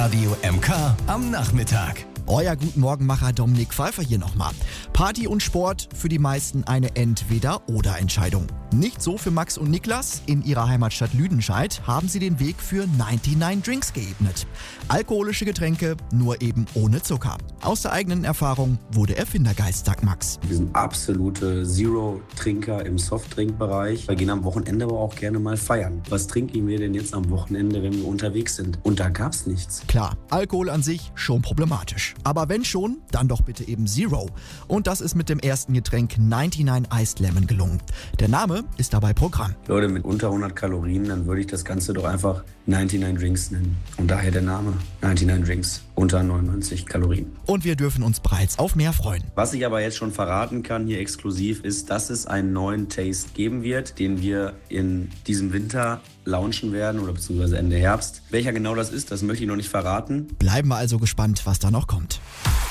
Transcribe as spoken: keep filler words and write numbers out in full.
Radio M K am Nachmittag. Euer Guten Morgenmacher Dominik Pfeiffer hier nochmal. Party und Sport für die meisten eine Entweder-oder-Entscheidung. Nicht so für Max und Niklas. In ihrer Heimatstadt Lüdenscheid haben sie den Weg für neunundneunzig Drinks geebnet. Alkoholische Getränke, nur eben ohne Zucker. Aus der eigenen Erfahrung wurde Erfindergeist, sagt Max. Wir sind absolute Zero-Trinker im Softdrink-Bereich. Wir gehen am Wochenende aber auch gerne mal feiern. Was trinken wir denn jetzt am Wochenende, wenn wir unterwegs sind? Und da gab's nichts. Klar, Alkohol an sich schon problematisch. Aber wenn schon, dann doch bitte eben Zero. Und das ist mit dem ersten Getränk neunundneunzig Iced Lemon gelungen. Der Name ist dabei Programm. Leute, mit unter hundert Kalorien, dann würde ich das Ganze doch einfach neunundneunzig Drinks nennen. Und daher der Name. neunundneunzig Drinks, unter neunundneunzig Kalorien. Und wir dürfen uns bereits auf mehr freuen. Was ich aber jetzt schon verraten kann, hier exklusiv, ist, dass es einen neuen Taste geben wird, den wir in diesem Winter launchen werden oder beziehungsweise Ende Herbst. Welcher genau das ist, das möchte ich noch nicht verraten. Bleiben wir also gespannt, was da noch kommt.